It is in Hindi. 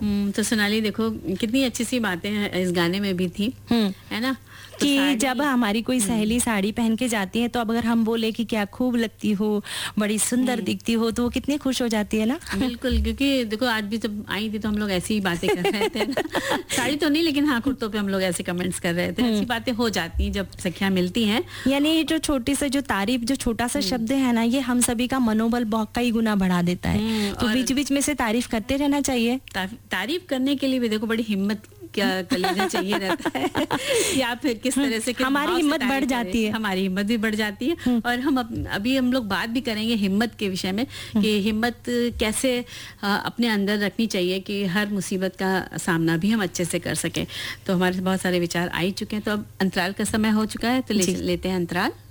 तो सोनाली देखो कितनी अच्छी सी बातें इस गाने में भी थी, है ना, कि जब हमारी कोई सहेली साड़ी पहन के जाती है तो अब अगर हम बोले कि क्या खूब लगती हो, बड़ी सुंदर दिखती हो, तो वो कितनी खुश हो जाती है ना। बिल्कुल, क्योंकि देखो आज भी जब आई थी तो हम लोग ऐसी ही बातें कर रहे थे ना। साड़ी तो नहीं, लेकिन हाँ कुर्तों पे हम लोग ऐसे कमेंट्स कर रहे थे। ऐसी बातें हो जाती हैं जब सखियां मिलती हैं। यानी जो छोटी सा जो तारीफ, जो छोटा सा शब्द है ना, ये हम सभी का मनोबल बहुत कई गुना बढ़ा देता है। तो बीच बीच में से तारीफ करते रहना चाहिए। तारीफ करने के लिए भी देखो बड़ी हिम्मत क्या कलेजा चाहिए रहता है या फिर किस तरह से हमारी हिम्मत बढ़ जाती है, हमारी हिम्मत भी बढ़ जाती है। और हम अभी हम लोग बात भी करेंगे हिम्मत के विषय में कि हिम्मत कैसे अपने अंदर रखनी चाहिए कि हर मुसीबत का सामना भी हम अच्छे से कर सकें। तो हमारे बहुत सारे विचार आ ही चुके हैं। तो अब अंतराल का समय हो चुका है, तो लेते हैं अंतराल।